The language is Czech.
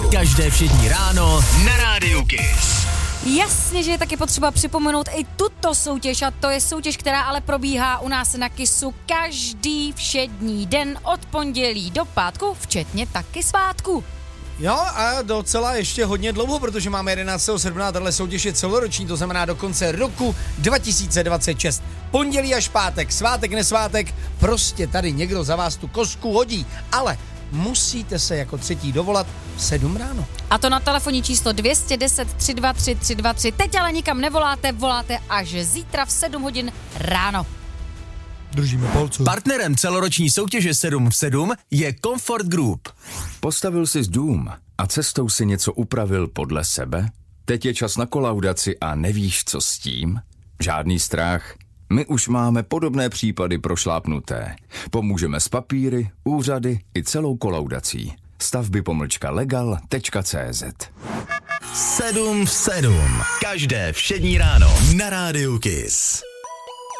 Každé všední ráno na Rádiu Kiss. Jasně, že je taky potřeba připomenout i tuto soutěž a to je soutěž, která ale probíhá u nás na Kissu každý všední den od pondělí do pátku, včetně taky svátku. Jo a docela ještě hodně dlouho, protože máme 11. srpna, tahle soutěž je celoroční, to znamená do konce roku 2026. Pondělí až pátek, svátek, nesvátek, prostě tady někdo za vás tu kostku hodí, ale musíte se jako třetí dovolat v 7 ráno. A to na telefonní číslo 210 323 323. Teď ale nikam nevoláte, voláte až zítra v 7 hodin ráno. Držíme palce. Partnerem celoroční soutěže 7 v 7 je Comfort Group. Postavil jsi dům a cestou si něco upravil podle sebe? Teď je čas na kolaudaci a nevíš, co s tím? Žádný strach. My už máme podobné případy prošlápnuté. Pomůžeme s papíry, úřady i celou kolaudací. Stavby-legal.cz 7 v 7. Každé všední ráno na Rádiu Kiss.